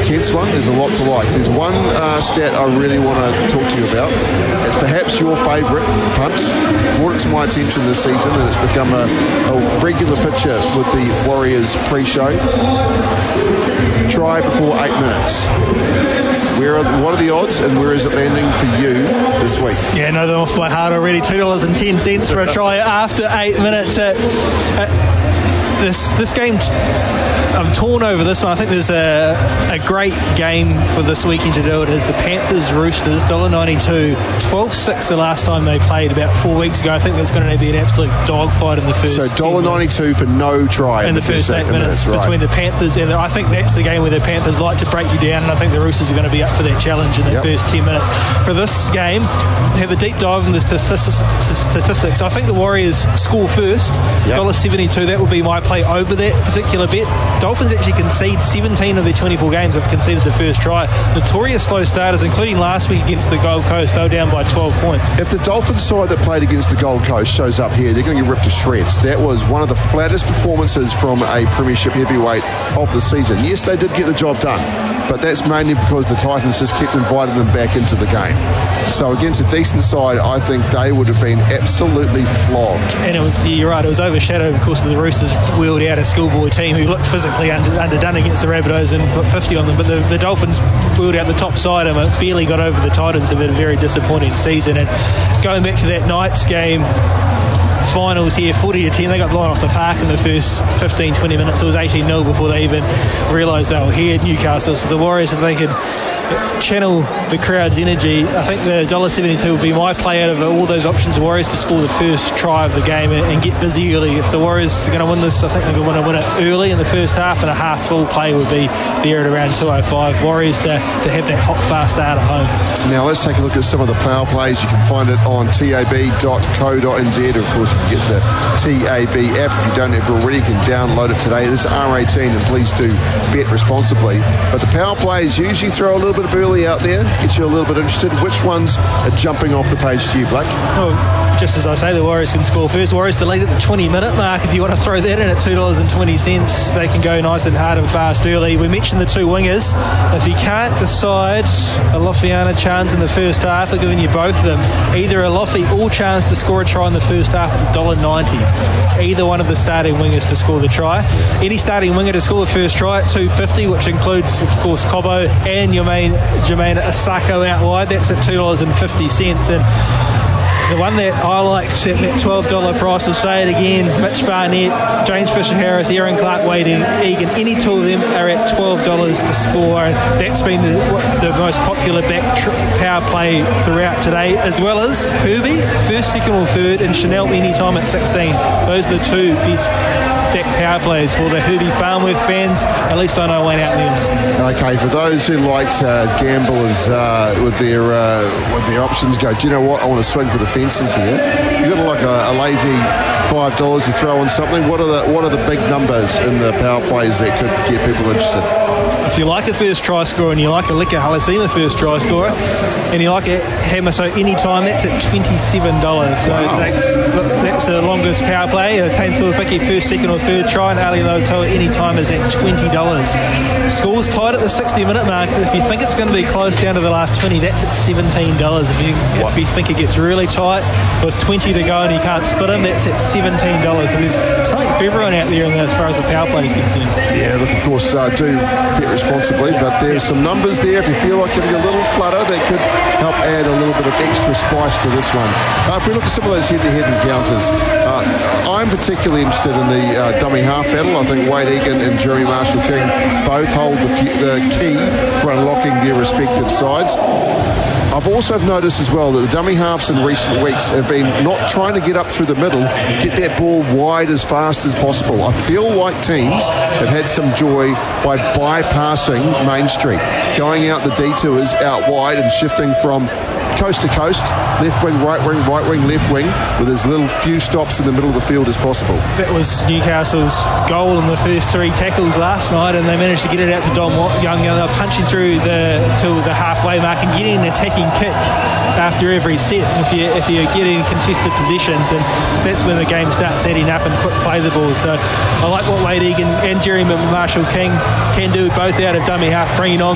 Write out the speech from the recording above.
intense one. There's a lot to like. There's one stat I really want to talk to you about. It's perhaps your favourite punt. Brought it to my attention this season, and it's become a regular feature with the Warriors pre-show. Try before 8 minutes. What are the odds, and where is it landing for you this week? Yeah, no, they're off by heart already. $2.10 for a try after 8 minutes. This game, I'm torn over this one. I think there's a great game for this weekend to do it. Is the Panthers Roosters, $1.92, 12-6 the last time they played about 4 weeks ago. I think there's going to be an absolute dogfight in the first. So $1.92 for no try in the first 8 minutes right, between the Panthers, and I think that's the game where the Panthers like to break you down, and I think the Roosters are going to be up for that challenge in the first 10 minutes. For this game, have a deep dive in the statistics. I think the Warriors score first, $1.72. That would be my play over that particular bet. Dolphins actually concede 17 of their 24 games have conceded the first try. Notorious slow starters, including last week against the Gold Coast. They were down by 12 points. If the Dolphins side that played against the Gold Coast shows up here, they're going to get ripped to shreds. That was one of the flattest performances from a premiership heavyweight of the season. Yes, they did get the job done, but that's mainly because the Titans just kept inviting them back into the game. So against a decent side, I think they would have been absolutely flogged. And you're right, it was overshadowed, of course, the Roosters wheeled out a schoolboy team who looked physically underdone against the Rabbitohs and put 50 on them, but the Dolphins wheeled out the top side and barely got over the Titans. Have had a very disappointing season. And going back to that night's game, finals here, 40-10, they got blown off the park in the first 15-20 minutes. It was 18-0 before they even realised they were here at Newcastle. So the Warriors, if they could channel the crowd's energy, I think the $1.72 would be my play out of all those options. The Warriors to score the first try of the game and get busy early. If the Warriors are going to win this, I think they're going to win it early in the first half, and a half full play would be there at around 205. Warriors to have that hot, fast start at home. Now let's take a look at some of the power plays. You can find it on tab.co.nz. Of course, you can get the TAB app. If you don't have it already, you can download it today. It is R18, and please do bet responsibly. But the power plays usually throw a little bit of early out there, get you a little bit interested. Which ones are jumping off the page to you, Blake? Well, just as I say, the Warriors can score first. Warriors to lead at the 20-minute mark. If you want to throw that in at $2.20, they can go nice and hard and fast early. We mentioned the two wingers. If you can't decide, Alofiana chance in the first half, they're giving you both of them. Either Alofi or chance to score a try in the first half is $1.90. Either one of the starting wingers to score the try. Any starting winger to score the first try at $2.50, which includes, of course, Cobbo and your main Jermaine Asako out wide. That's at $2.50. And the one that I like at that $12 price, I'll say it again, Mitch Barnett, James Fisher-Harris, Aaron Clark, Wade Egan, any two of them are at $12 to score, and that's been the most popular back power play throughout today, as well as Herbie, first, second or third, and Chanel anytime at 16. Those are the two best back power plays for the Herbie Farmworth fans. At least I know one out there listening. Okay, for those who like gamblers with their options, go, do you know what, I want to swing for the fences here. You've got like a lazy $5 to throw on something. What are the big numbers in the power plays that could get people interested? If you like a first try scorer and you like a Lika Halasima first try scorer and you like a Hamaso anytime, that's at $27. So that's the longest power play. Came to a Vicky first, second or third try, and Ali Lotoa anytime is at $20. Scores tied at the 60-minute mark. If you think it's going to be close down to the last 20, that's at $17. If you think it gets really tight with 20 to go and you can't split them, that's at $17. So there's something for everyone out there as far as the power play is concerned. Yeah, look, of course, do bet responsibly, but there's some numbers there if you feel like giving a little flutter that could help add a little bit of extra spice to this one. If we look at some of those head-to-head encounters, I'm particularly interested in the dummy half battle. I think Wade Egan and Jeremy Marshall-King both hold the key for unlocking their respective sides. I've also noticed as well that the dummy halves in recent weeks have been not trying to get up through the middle, get that ball wide as fast as possible. I feel like teams have had some joy by bypassing Main Street, going out the detours out wide and shifting from coast to coast, left wing, right wing, left wing, with as little few stops in the middle of the field as possible. That was Newcastle's goal in the first three tackles last night, and they managed to get it out to Dom Young. They're punching through to the halfway mark and getting an attacking kick after every set if you're getting contested positions, and that's when the game starts adding up and play the ball. So I like what Wade Egan and Jeremy Marshall-King can do both out of dummy half, bringing on